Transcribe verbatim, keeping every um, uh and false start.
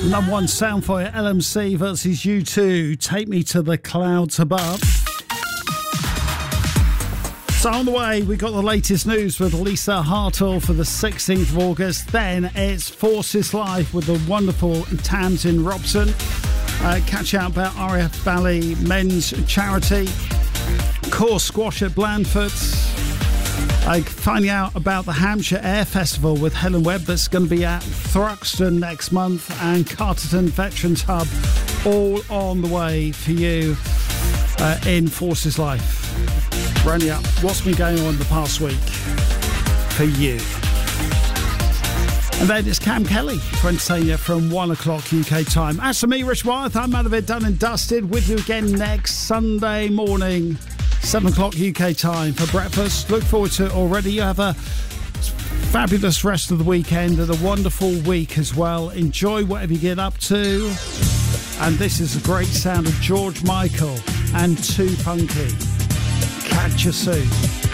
Number one sound for you, L M C versus U two, Take Me to the Clouds Above. So on the way, we got the latest news with Lisa Hartle for the sixteenth of August. Then it's Forces Live with the wonderful Tamsin Robson. Uh, catch out about R A F Bally Men's Charity. Core Squash at Blandford. Uh, finding out about the Hampshire Air Festival with Helen Webb that's going to be at Thruxton next month, and Carterton Veterans Hub, all on the way for you uh, in Forces Life. Running up what's been going on the past week for you. And then it's Cam Kelly to entertain you from one o'clock U K time. As for me, Rich Wyeth, I'm out of it, done and dusted. With you again next Sunday morning, seven o'clock U K time for breakfast. Look forward to it already. You have a fabulous rest of the weekend and a wonderful week as well. Enjoy whatever you get up to. And this is a great sound of George Michael and Too Funky. Catch you soon.